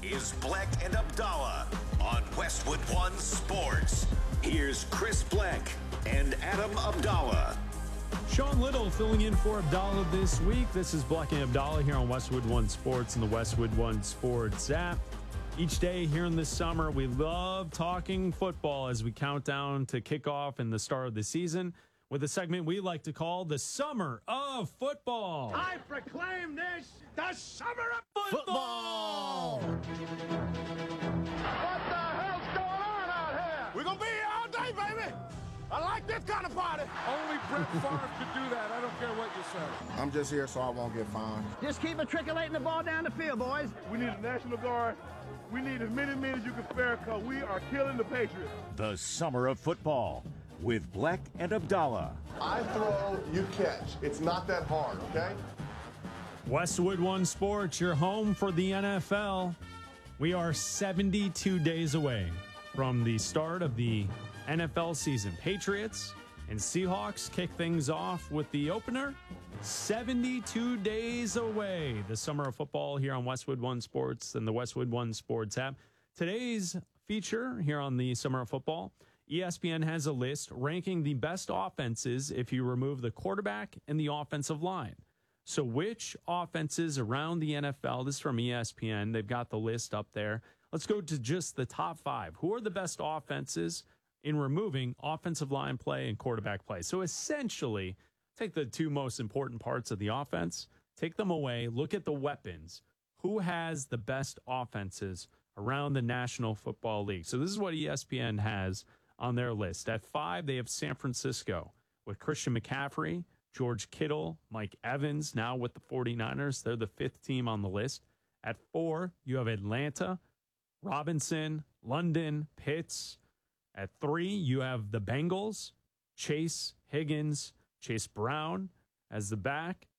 is Bleck and Abdallah on Westwood One Sports. Here's Chris Bleck and Adam Abdallah. Sean Little filling in for Abdallah this week. This is Bleck and Abdallah here on Westwood One Sports and the Westwood One Sports app. Each day here in the summer, we love talking football as we count down to kickoff and the start of the season with a segment we like to call the Summer of Football. I proclaim this the Summer of Football! What the hell's going on out here? We're going to be here all day, baby. I like this kind of party. Only Brett Favre could do that. I don't care what you say. I'm just here so I won't get fined. Just keep matriculating the ball down the field, boys. We need a National Guard. We need as many men as you can spare because we are killing the Patriots. The Summer of Football with Bleck and Abdallah. I throw, you catch. It's not that hard, okay? Westwood One Sports, your home for the NFL. We are 72 days away from the start of the NFL season. Patriots and Seahawks kick things off with the opener. 72 days away. The Summer of Football here on Westwood One Sports and the Westwood One Sports app. Today's feature here on the Summer of Football, ESPN has a list ranking the best offenses if you remove the quarterback and the offensive line. So which offenses around the NFL, this is from ESPN, they've got the list up there. Let's go to just the top 5. Who are the best offenses in removing offensive line play and quarterback play? So essentially, take the two most important parts of the offense, take them away, look at the weapons. Who has the best offenses around the National Football League? So this is what ESPN has on their list. At 5, they have San Francisco with Christian McCaffrey, George Kittle, Mike Evans, now with the 49ers. They're the 5th team on the list. At 4, you have Atlanta, Robinson, London, Pitts. At 3, you have the Bengals, Chase, Higgins, Chase Brown as the back.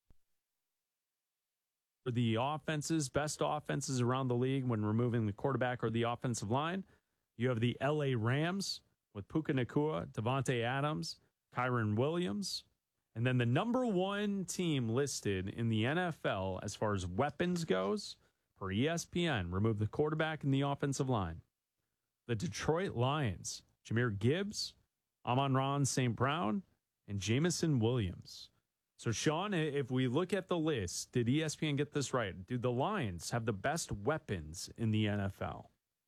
For the offenses, best offenses around the league when removing the quarterback or the offensive line, you have the LA Rams with Puka Nacua, Devontae Adams, Kyron Williams. And then the number 1 team listed in the NFL as far as weapons goes, per ESPN, remove the quarterback and the offensive line. The Detroit Lions, Jahmyr Gibbs, Amon-Ra St. Brown, and Jameson Williams. So, Sean, if we look at the list, did ESPN get this right? Do the Lions have the best weapons in the NFL?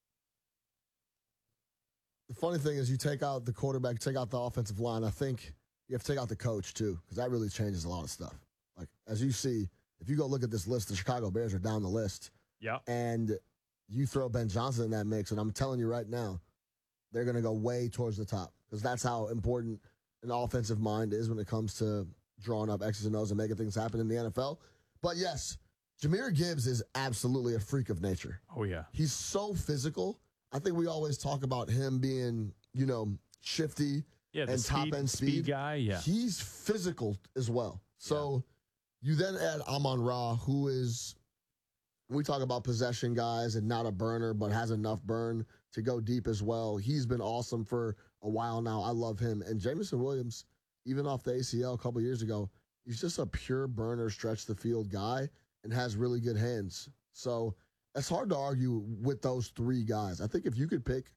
The funny thing is you take out the quarterback, take out the offensive line. I think you have to take out the coach, too, because that really changes a lot of stuff. Like, as you see, if you go look at this list, the Chicago Bears are down the list. Yeah. And you throw Ben Johnson in that mix, and I'm telling you right now, they're going to go way towards the top because that's how important an offensive mind is when it comes to drawing up X's and O's and making things happen in the NFL. But yes, Jahmyr Gibbs is absolutely a freak of nature. Oh, yeah. He's so physical. I think we always talk about him being, shifty and top-end speed guy. Yeah. He's physical as well. So you then add Amon-Ra, who is, we talk about possession guys and not a burner, but has enough burn to go deep as well. He's been awesome for a while now. I love him. And Jameson Williams, even off the ACL a couple years ago, he's just a pure burner, stretch the field guy and has really good hands. So it's hard to argue with those 3 guys. I think if you could pick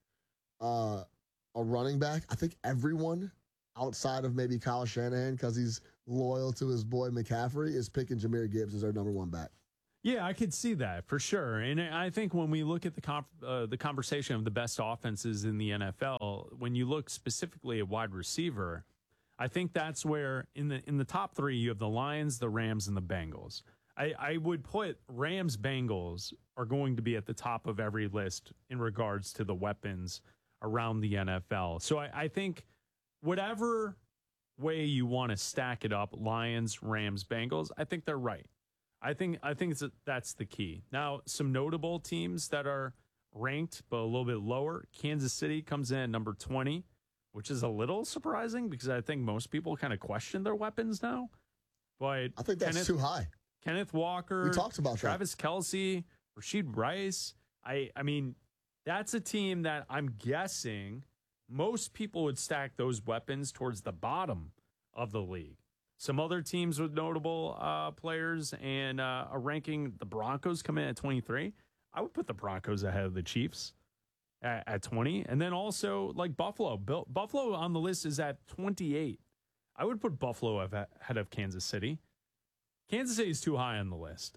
a running back, I think everyone outside of maybe Kyle Shanahan, because he's loyal to his boy McCaffrey, is picking Jahmyr Gibbs as their number 1 back. Yeah, I could see that for sure. And I think when we look at the conversation of the best offenses in the NFL, when you look specifically at wide receiver, I think that's where in the top 3 you have the Lions, the Rams, and the Bengals. I would put Rams, Bengals are going to be at the top of every list in regards to the weapons around the NFL. So I think whatever way you want to stack it up, Lions, Rams, Bengals, I think they're right. I think that's the key. Now, some notable teams that are ranked but a little bit lower. Kansas City comes in at number 20, which is a little surprising because I think most people kind of question their weapons now. But I think that's too high. Kenneth Walker, we talked about Travis Kelce, Rashid Rice. I mean, that's a team that I'm guessing most people would stack those weapons towards the bottom of the league. Some other teams with notable players and a ranking, the Broncos come in at 23. I would put the Broncos ahead of the Chiefs at 20. And then also like Buffalo. Buffalo on the list is at 28. I would put Buffalo ahead of Kansas City. Kansas City is too high on the list.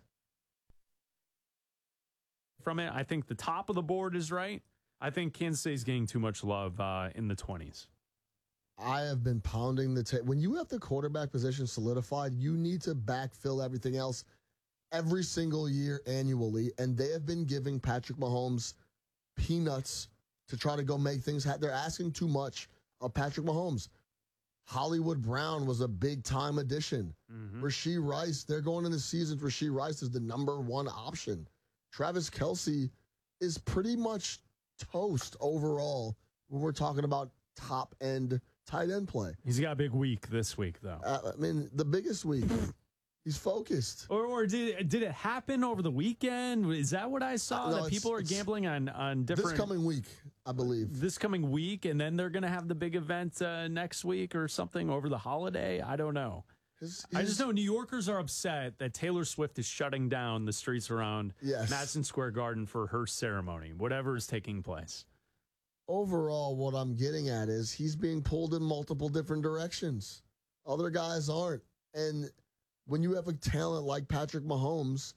From it, I think the top of the board is right. I think Kansas City is getting too much love in the 20s. I have been pounding the tape. When you have the quarterback position solidified, you need to backfill everything else every single year annually. And they have been giving Patrick Mahomes peanuts to try to go make things happen. They're asking too much of Patrick Mahomes. Hollywood Brown was a big-time addition. Rashee Rice, they're going into seasons. Rashee Rice is the number one option. Travis Kelce is pretty much toast overall when we're talking about top-end tight end play. He's got a big week this week, though. I mean, the biggest week. He's focused. Or did it happen over the weekend? Is that what I saw? No, that people are gambling on different... This coming week, I believe. This coming week, and then they're going to have the big event next week or something over the holiday? I don't know. I just know New Yorkers are upset that Taylor Swift is shutting down the streets around Madison Square Garden for her ceremony, whatever is taking place. Overall, what I'm getting at is he's being pulled in multiple different directions. Other guys aren't. And when you have a talent like Patrick Mahomes,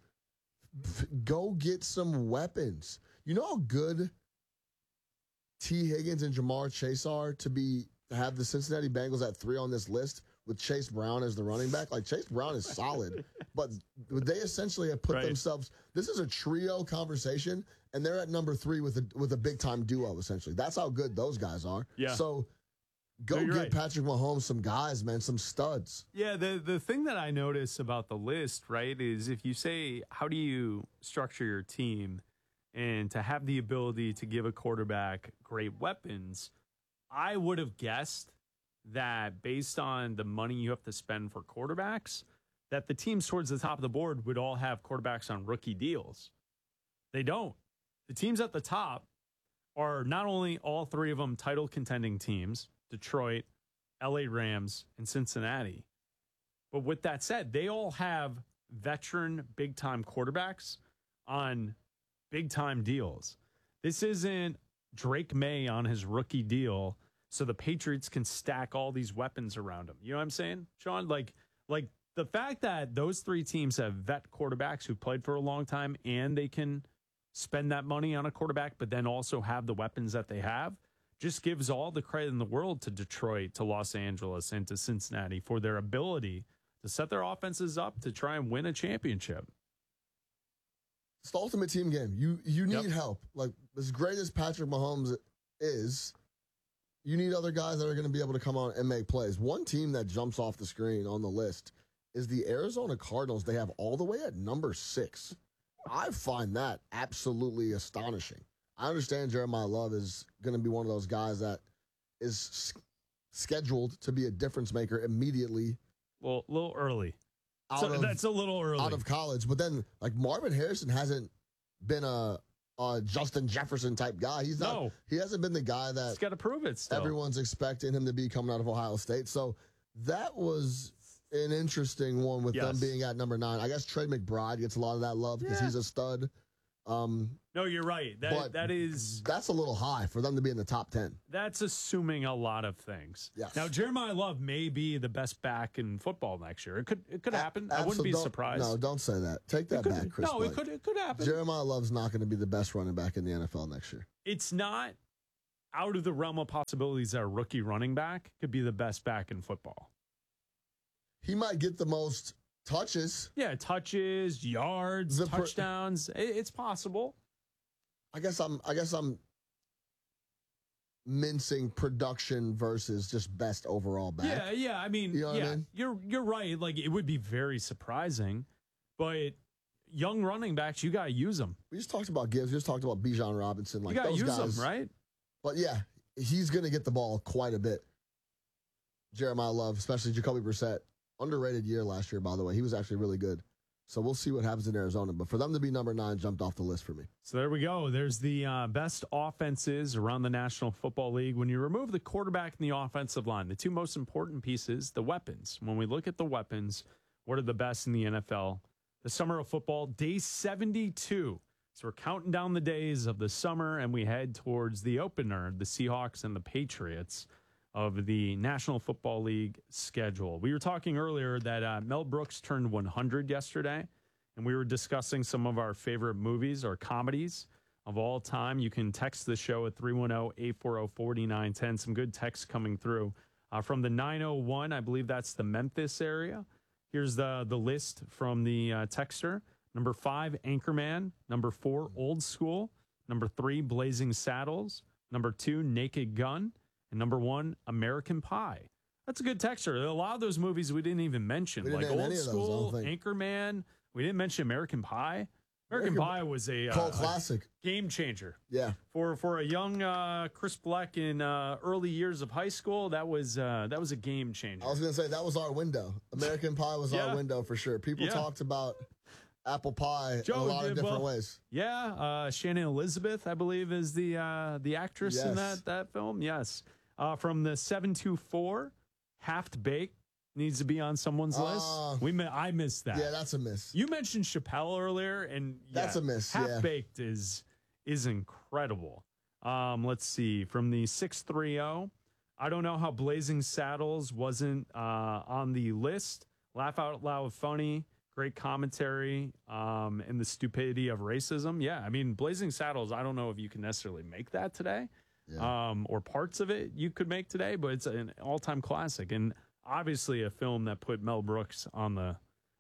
go get some weapons. You know how good T. Higgins and Jamar Chase are to have the Cincinnati Bengals at 3 on this list with Chase Brown as the running back? Like, Chase Brown is solid, but they essentially have put themselves, this is a trio conversation, and they're at number 3 with a big-time duo, essentially. That's how good those guys are. Yeah. So go get Patrick Mahomes some guys, man, some studs. Yeah, the thing that I notice about the list, right, is if you say, how do you structure your team and to have the ability to give a quarterback great weapons, I would have guessed that based on the money you have to spend for quarterbacks, that the teams towards the top of the board would all have quarterbacks on rookie deals. They don't. The teams at the top are not only all 3 of them title contending teams, Detroit, LA Rams, and Cincinnati. But with that said, they all have veteran big-time quarterbacks on big-time deals. This isn't Drake May on his rookie deal so the Patriots can stack all these weapons around him. You know what I'm saying, Sean? Like the fact that those 3 teams have vet quarterbacks who played for a long time and they can spend that money on a quarterback, but then also have the weapons that they have, just gives all the credit in the world to Detroit, to Los Angeles, and to Cincinnati for their ability to set their offenses up to try and win a championship. It's the ultimate team game. You need help. Like, as great as Patrick Mahomes is, you need other guys that are going to be able to come on and make plays. One team that jumps off the screen on the list is the Arizona Cardinals. They have all the way at number 6. I find that absolutely astonishing. I understand Jeremiah Love is going to be one of those guys that is scheduled to be a difference maker immediately. Well, a little early. That's a little early. Out of college. But then, like, Marvin Harrison hasn't been a Justin Jefferson type guy. He's not. No. He hasn't been the guy that he's got to prove it still. Everyone's expecting him to be coming out of Ohio State. So that was an interesting one with them being at number 9. I guess Trey McBride gets a lot of that love because he's a stud. No, you're right. That's a little high for them to be in the top 10. That's assuming a lot of things. Yes. Now, Jeremiah Love may be the best back in football next year. It could happen. I wouldn't be surprised. No, don't say that. Take that back, Chris. No, it could happen. Jeremiah Love's not going to be the best running back in the NFL next year. It's not out of the realm of possibilities that a rookie running back could be the best back in football. He might get the most touches. Yeah, touches, yards, touchdowns. It's possible. I guess I'm mincing production versus just best overall back. Yeah. I mean, you know what I mean? You're right. Like, it would be very surprising, but young running backs, you got to use them. We just talked about Gibbs. We just talked about Bijan Robinson. Like, you got to use guys, them, right? But yeah, he's going to get the ball quite a bit. Jeremiah Love, especially Jacoby Brissett. Underrated year last year, by the way. He was actually really good. So we'll see what happens in Arizona. But for them to be number 9 jumped off the list for me. So there we go. There's the best offenses around the National Football League. When you remove the quarterback and the offensive line, the 2 most important pieces, the weapons. When we look at the weapons, what are the best in the NFL? The summer of football, day 72. So we're counting down the days of the summer, and we head towards the opener, the Seahawks and the Patriots of the National Football League schedule. We were talking earlier that Mel Brooks turned 100 yesterday, and we were discussing some of our favorite movies or comedies of all time. You can text the show at 310-840-4910. Some good texts coming through. From the 901, I believe that's the Memphis area. Here's the list from the texter. Number 5, Anchorman. Number 4, Old School. Number 3, Blazing Saddles. Number 2, Naked Gun. And number 1, American Pie. That's a good texture. A lot of those movies we didn't even mention, like Old School, Anchorman. We didn't mention American Pie. American Pie was a cult classic, game changer. Yeah, for a young Chris Black in early years of high school, that was a game changer. I was gonna say that was our window. American Pie was our window for sure. People talked about apple pie in a lot of different ways. Yeah, Shannon Elizabeth, I believe, is the actress in that film. Yes. From the 724, Half Baked needs to be on someone's list. I missed that. Yeah, that's a miss. You mentioned Chappelle earlier, and that's a miss. Half Baked is incredible. Let's see. From the 630, I don't know how Blazing Saddles wasn't on the list. Laugh out loud funny. Great commentary and the stupidity of racism. Yeah, I mean, Blazing Saddles, I don't know if you can necessarily make that today. Yeah. Or parts of it you could make today, but it's an all-time classic, and obviously a film that put Mel Brooks on the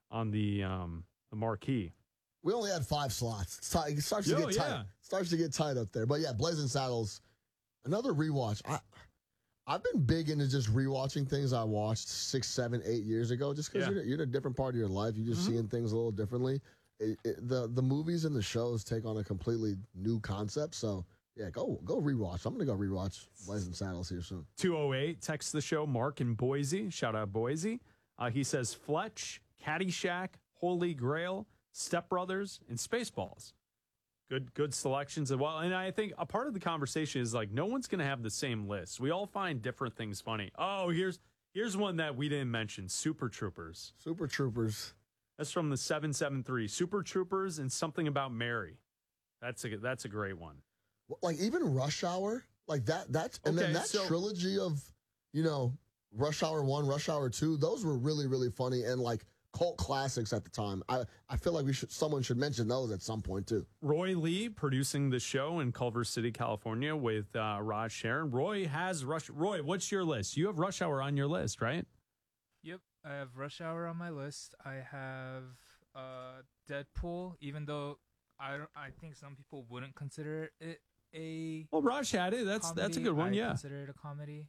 marquee. We only had 5 slots. It starts to get tight. Starts to get tight up there. But yeah, Blazing Saddles, another rewatch. I've been big into just rewatching things I watched 6, 7, 8 years ago, just because you're in a different part of your life. You're just seeing things a little differently. The movies and the shows take on a completely new concept, so. Yeah, go rewatch. I'm going to go rewatch Blazing Saddles here soon. 208, text the show, Mark in Boise. Shout out Boise. He says Fletch, Caddyshack, Holy Grail, Step Brothers, and Spaceballs. Good selections as well. And I think a part of the conversation is like no one's going to have the same list. We all find different things funny. Oh, here's one that we didn't mention, Super Troopers. Super Troopers. That's from the 773. Super Troopers and Something About Mary. That's a great one. Like even Rush Hour, like that's and then that trilogy of, Rush Hour 1, Rush Hour 2, those were really, really funny and like cult classics at the time. I feel like someone should mention those at some point too. Roy Lee producing the show in Culver City, California with Raj Sharon. Roy has Roy, what's your list? You have Rush Hour on your list, right? Yep, I have Rush Hour on my list. I have Deadpool, even though I think some people wouldn't consider it well, Raj had it. That's a good one. I consider it a comedy.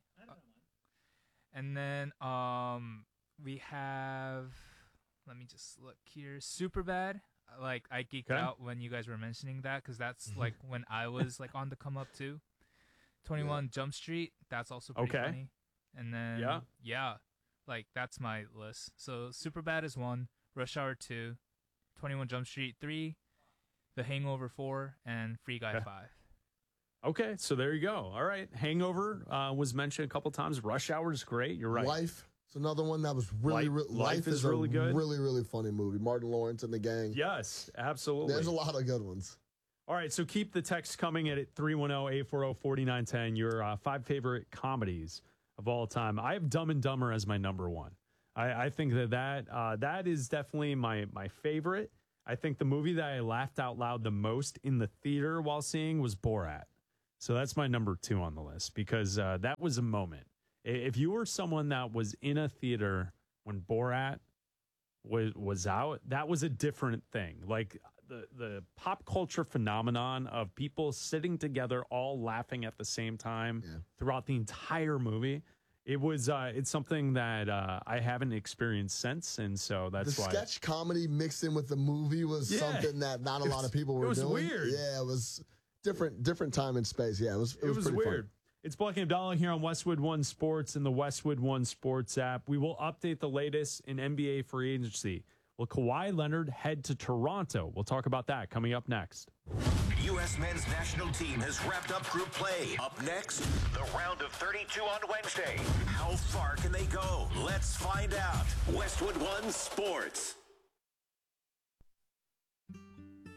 And then we have, let me just look here, Superbad. Like I geeked out when you guys were mentioning that because that's like when I was like on the come up too. 21 Jump Street. That's also pretty funny. And then like that's my list. So Superbad is 1, Rush Hour 2, 21 Jump Street 3, The Hangover 4, and Free Guy 5. Okay, so there you go. All right, Hangover was mentioned a couple times. Rush Hour is great. You're right. Life is another one that was really Life is really good. Really, really funny movie. Martin Lawrence and the gang. Yes, absolutely. There's a lot of good ones. All right, so keep the text coming at 310-840-4910. Your 5 favorite comedies of all time. I have Dumb and Dumber as my number 1. I think that is definitely my favorite. I think the movie that I laughed out loud the most in the theater while seeing was Borat. So that's my number 2 on the list because that was a moment. If you were someone that was in a theater when Borat was out, that was a different thing. Like the pop culture phenomenon of people sitting together, all laughing at the same time throughout the entire movie. It's something that I haven't experienced since, and so that's why. The sketch comedy mixed in with the movie was something that not a lot of people were doing. It was weird. Yeah, it was. Different time and space. Yeah, it was pretty weird. Fun. It's Black and Abdallah here on Westwood One Sports and the Westwood One Sports app. We will update the latest in NBA free agency. Will Kawhi Leonard head to Toronto? We'll talk about that coming up next. U.S. men's national team has wrapped up group play. Up next, the round of 32 on Wednesday. How far can they go? Let's find out. Westwood One Sports.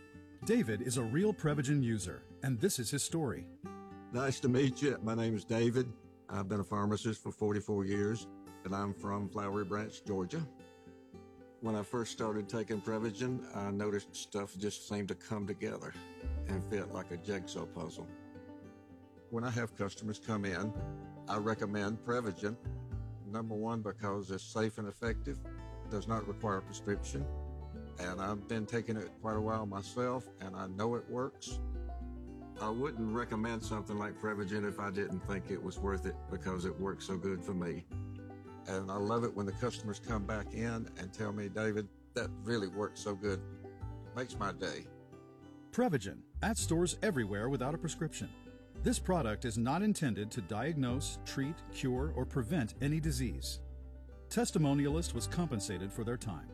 David is a real Prevagen user, and this is his story. Nice to meet you. My name is David. I've been a pharmacist for 44 years, and I'm from Flowery Branch, Georgia. When I first started taking Prevagen, I noticed stuff just seemed to come together and fit like a jigsaw puzzle. When I have customers come in, I recommend Prevagen. Number one, because it's safe and effective, does not require a prescription, and I've been taking it quite a while myself, and I know it works. I wouldn't recommend something like Prevagen if I didn't think it was worth it because it works so good for me. And I love it when the customers come back in and tell me, David, that really works so good. Makes my day. Prevagen, at stores everywhere without a prescription. This product is not intended to diagnose, treat, cure, or prevent any disease. Testimonialist was compensated for their time.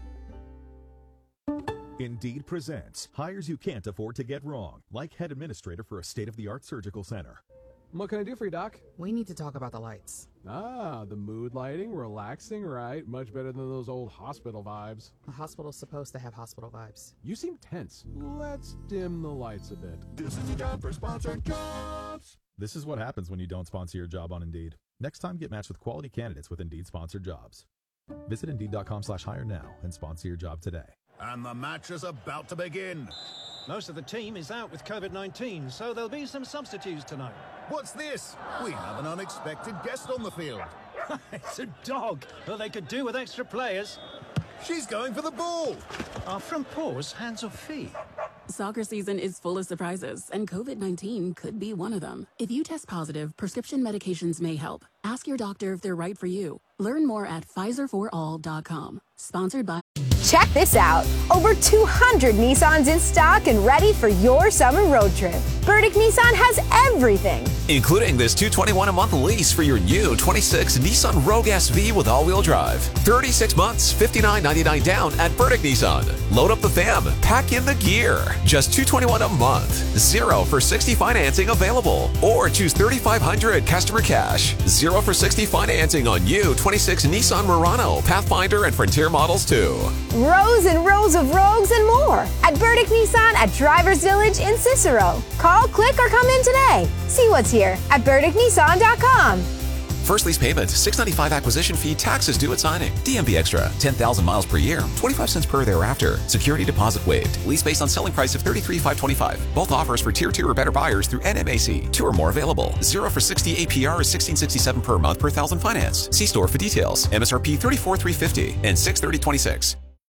Indeed presents hires you can't afford to get wrong, like head administrator for a state-of-the-art surgical center. What can I do for you, Doc? We need to talk about the lights. Ah, the mood lighting, relaxing, right? Much better than those old hospital vibes. A hospital's supposed to have hospital vibes. You seem tense. Let's dim the lights a bit. This is a job for sponsored jobs. This is what happens when you don't sponsor your job on Indeed. Next time, get matched with quality candidates with Indeed sponsored jobs. Visit Indeed.com/hire now and sponsor your job today. And the match is about to begin. Most of the team is out with COVID-19, so there'll be some substitutes tonight. What's this? We have an unexpected guest on the field. It's a dog. Well, they could do with extra players. She's going for the ball. Are front paws hands or feet? Soccer season is full of surprises, and COVID-19 could be one of them. If you test positive, prescription medications may help. Ask your doctor if they're right for you. Learn more at PfizerForAll.com. Sponsored by... Check this out. Over 200 Nissans in stock and ready for your summer road trip. Burdick Nissan has everything, including this $221 a month lease for your new 26 Nissan Rogue SV with all-wheel drive. 36 months, $59.99 down at Burdick Nissan. Load up the fam, pack in the gear. Just $221 a month. 0 for 60 financing available. Or choose $3,500 customer cash. 0 for 60 financing on new 26 Nissan Murano, Pathfinder, and Frontier models too. Rows and rows of Rogues and more at Burdick Nissan at Drivers Village in Cicero. Call, click, or come in today. See what's here at BurdickNissan.com. First lease payment, $695 acquisition fee, taxes due at signing. DMV Extra, 10,000 miles per year, 25 cents per thereafter. Security deposit waived. Lease based on selling price of $33,525. Both offers for Tier 2 or better buyers through NMAC. 2 or more available. 0 for 60 APR is $1667 per month per thousand finance. See store for details. MSRP $34,350 and $630.26.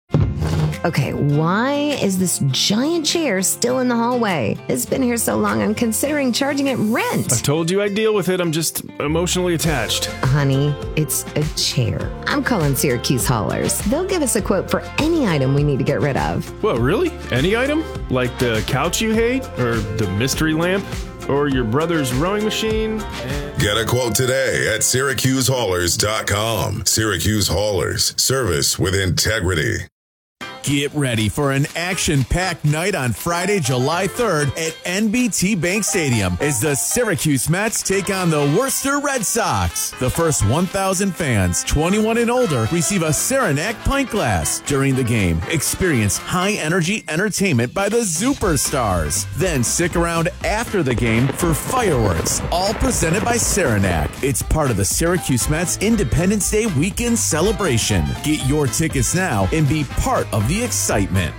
Okay, why is this giant chair still in the hallway? It's been here so long, I'm considering charging it rent. I told you I'd deal with it. I'm just emotionally attached. Honey, it's a chair. I'm calling Syracuse Haulers. They'll give us a quote for any item we need to get rid of. What, really? Any item? Like the couch you hate? Or the mystery lamp? Or your brother's rowing machine? Get a quote today at SyracuseHaulers.com. Syracuse Haulers. Service with integrity. Get ready for an action-packed night on Friday, July 3rd at NBT Bank Stadium as the Syracuse Mets take on the Worcester Red Sox. The first 1,000 fans, 21 and older, receive a Saranac pint glass. During the game, experience high-energy entertainment by the Superstars. Then stick around after the game for fireworks, all presented by Saranac. It's part of the Syracuse Mets Independence Day weekend celebration. Get your tickets now and be part of the excitement.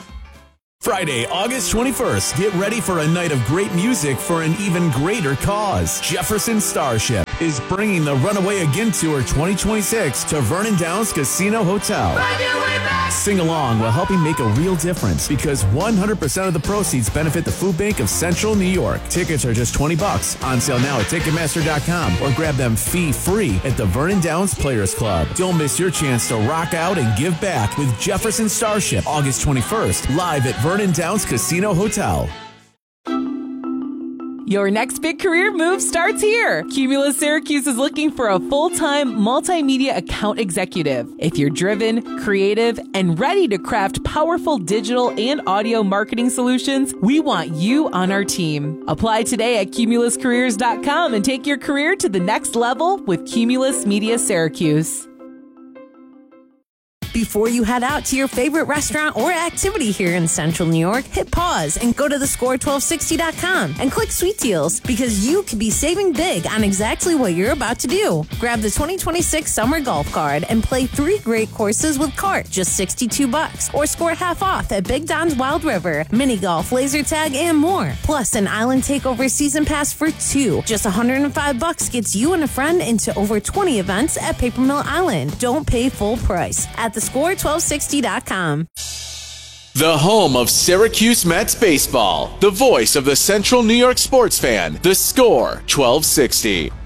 Friday, August 21st, get ready for a night of great music for an even greater cause. Jefferson Starship is bringing the Runaway Again Tour 2026 to Vernon Downs Casino Hotel. Sing along while helping make a real difference because 100% of the proceeds benefit the Food Bank of Central New York. Tickets are just $20 on sale now at Ticketmaster.com or grab them fee-free at the Vernon Downs Players Club. Don't miss your chance to rock out and give back with Jefferson Starship August 21st live at Vernon Downs Casino Hotel. Your next big career move starts here. Cumulus Syracuse is looking for a full-time multimedia account executive. If you're driven, creative, and ready to craft powerful digital and audio marketing solutions, we want you on our team. Apply today at CumulusCareers.com and take your career to the next level with Cumulus Media Syracuse. Before you head out to your favorite restaurant or activity here in Central New York, hit pause and go to thescore1260.com and click Sweet Deals, because you could be saving big on exactly what you're about to do. Grab the 2026 Summer Golf Card and play 3 great courses with cart, just $62, or score half off at Big Don's Wild River, mini golf, laser tag, and more. Plus, an Island Takeover season pass for 2, just $105 gets you and a friend into over 20 events at Paper Mill Island. Don't pay full price at thescore1260.com. The home of Syracuse Mets baseball. The voice of the Central New York sports fan. The Score 1260.